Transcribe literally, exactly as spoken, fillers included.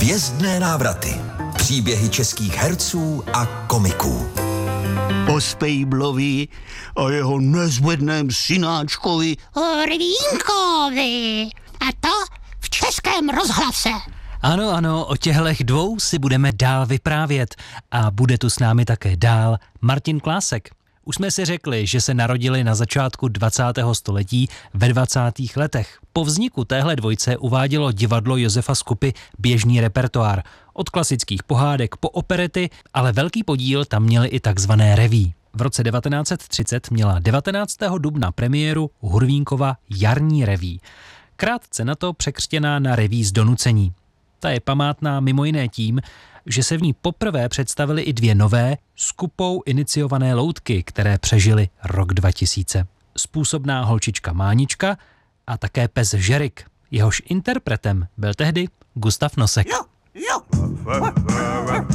Hvězdné návraty. Příběhy českých herců a komiků. O Spejblovi a jeho nezvedném synáčkovi Rvínkovi. A to v Českém rozhlase. Ano, ano, o těchto dvou si budeme dál vyprávět a bude tu s námi také dál Martin Klásek. Už jsme si řekli, že se narodili na začátku dvacátého století ve dvacátých letech. Po vzniku téhle dvojce uvádělo divadlo Josefa Skupy běžný repertoár. Od klasických pohádek po operety, ale velký podíl tam měly i takzvané reví. V roce devatenáct set třicet měla devatenáctého dubna premiéru Hurvínkova jarní reví. Krátce na to překřtěná na reví z donucení. Ta je památná mimo jiné tím, že se v ní poprvé představily i dvě nové, Skupou iniciované loutky, které přežily rok dva tisíce. Způsobná holčička Mánička a také pes Žerik. Jehož interpretem byl tehdy Gustav Nosek. Jo, jo.